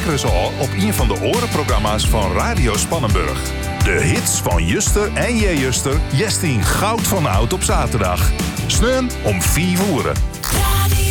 eens al op een van de orenprogramma's van Radio Spannenburg. De hits van Juster en J. Juster, Jestien Goud van Oud op zaterdag. Sneun om 4 uur.